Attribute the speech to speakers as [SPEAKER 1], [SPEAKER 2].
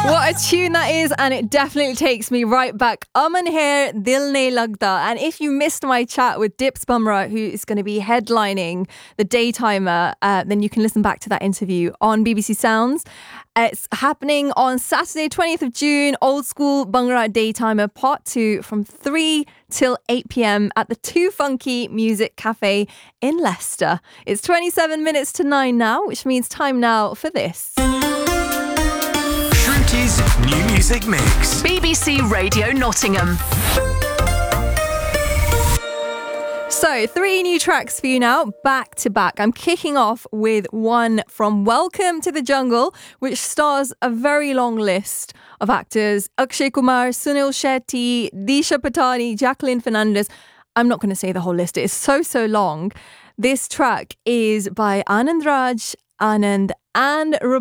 [SPEAKER 1] What a tune that is, and it definitely takes me right back. Aman Hair, Dil Nahi Lagda. And if you missed my chat with Dips Bumrah, who is going to be headlining the Daytimer, then you can listen back to that interview on BBC Sounds. It's happening on Saturday, 20th of June, Old School Bhangra Daytimer Part 2 from 3 till 8 p.m. at the Too Funky Music Cafe in Leicester. It's 27 minutes to 9 now, which means time now for this.
[SPEAKER 2] Shruti's New Music Mix.
[SPEAKER 3] BBC Radio Nottingham.
[SPEAKER 1] So, 3 new tracks for you now, back to back. I'm kicking off with one from Welcome to the Jungle, which stars a very long list of actors. Akshay Kumar, Sunil Shetty, Disha Patani, Jacqueline Fernandez. I'm not going to say the whole list. It is so long. This track is by Anand Raj, Anand and